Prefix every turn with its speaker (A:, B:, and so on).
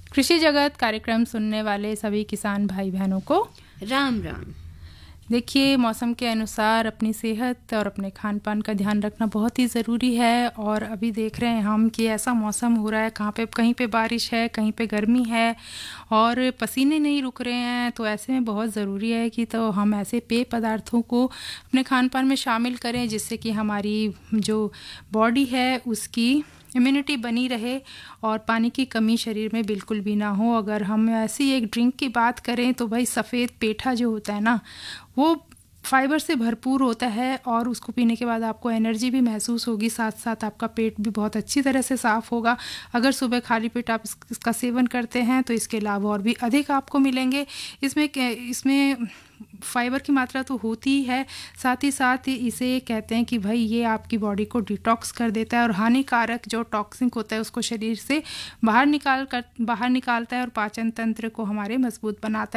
A: कृषि जगत कार्यक्रम सुनने वाले सभी किसान भाई बहनों को
B: राम राम।
A: देखिए, मौसम के अनुसार अपनी सेहत और अपने खान पान का ध्यान रखना बहुत ही ज़रूरी है। और अभी देख रहे हैं हम कि ऐसा मौसम हो रहा है, कहीं पे बारिश है, कहीं पे गर्मी है और पसीने नहीं रुक रहे हैं। तो ऐसे में बहुत ज़रूरी है कि तो हम ऐसे पेय पदार्थों को अपने खान पान में शामिल करें जिससे कि हमारी जो बॉडी है उसकी इम्यूनिटी बनी रहे और पानी की कमी शरीर में बिल्कुल भी ना हो। अगर हम ऐसी एक ड्रिंक की बात करें तो भाई सफ़ेद पेठा जो होता है ना, वो फाइबर से भरपूर होता है और उसको पीने के बाद आपको एनर्जी भी महसूस होगी, साथ साथ आपका पेट भी बहुत अच्छी तरह से साफ़ होगा। अगर सुबह खाली पेट आप इसका सेवन करते हैं तो इसके लाभ और भी अधिक आपको मिलेंगे। इसमें फाइबर की मात्रा तो होती ही है, साथ ही साथ इसे कहते हैं कि भाई ये आपकी बॉडी को डिटॉक्स कर देता है और हानिकारक जो टॉक्सिक होता है उसको शरीर से बाहर निकालता है और पाचन तंत्र को हमारे मजबूत बनाता है।